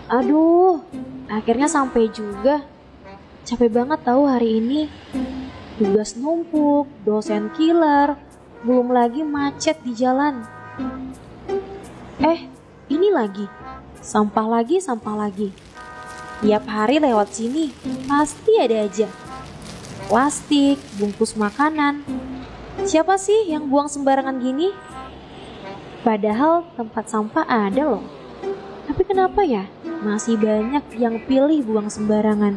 Aduh, akhirnya sampai juga. Capek banget tahu hari ini. Tugas numpuk, dosen killer, belum lagi macet di jalan. Ini lagi. Sampah lagi, sampah lagi. Tiap hari lewat sini, pasti ada aja. Plastik, bungkus makanan. Siapa sih yang buang sembarangan gini? Padahal tempat sampah ada loh. Tapi kenapa ya masih banyak yang pilih buang sembarangan?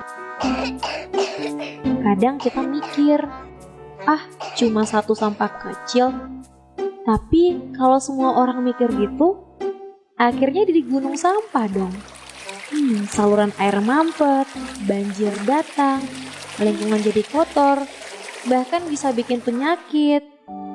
Kadang kita mikir, cuma satu sampah kecil. Tapi kalau semua orang mikir gitu, akhirnya jadi gunung sampah dong. Saluran air mampet, banjir datang, lingkungan jadi kotor, bahkan bisa bikin penyakit.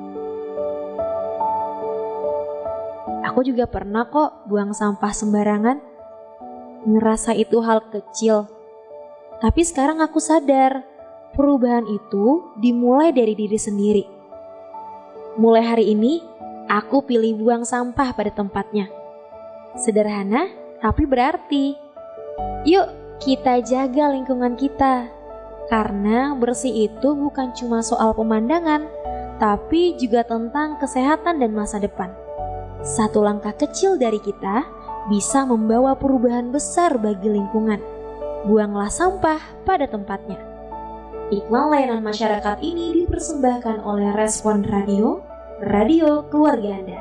Aku juga pernah kok buang sampah sembarangan. Ngerasa itu hal kecil. Tapi sekarang aku sadar, perubahan itu dimulai dari diri sendiri. Mulai hari ini, aku pilih buang sampah pada tempatnya. Sederhana, tapi berarti. Yuk, kita jaga lingkungan kita. Karena bersih itu bukan cuma soal pemandangan, tapi juga tentang kesehatan dan masa depan. Satu langkah kecil dari kita bisa membawa perubahan besar bagi lingkungan. Buanglah sampah pada tempatnya. Iklan layanan masyarakat ini dipersembahkan oleh Respon Radio, radio keluarga Anda.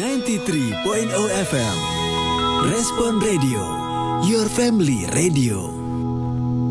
93.0 FM Respon Radio, your family radio.